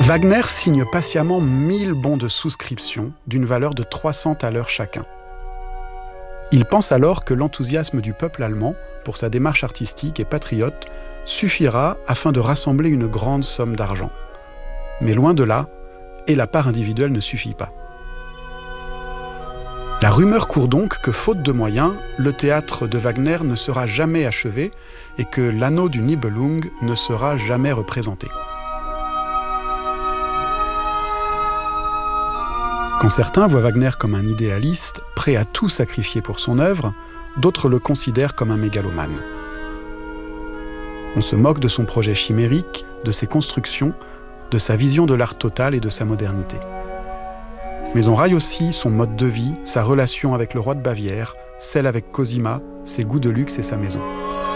Wagner signe patiemment 1000 bons de souscription d'une valeur de 300 thalers chacun. Il pense alors que l'enthousiasme du peuple allemand pour sa démarche artistique et patriote suffira afin de rassembler une grande somme d'argent. Mais loin de là, et la part individuelle ne suffit pas. La rumeur court donc que, faute de moyens, le théâtre de Wagner ne sera jamais achevé et que l'anneau du Nibelung ne sera jamais représenté. Quand certains voient Wagner comme un idéaliste, prêt à tout sacrifier pour son œuvre, d'autres le considèrent comme un mégalomane. On se moque de son projet chimérique, de ses constructions, de sa vision de l'art total et de sa modernité. Mais on raille aussi son mode de vie, sa relation avec le roi de Bavière, celle avec Cosima, ses goûts de luxe et sa maison.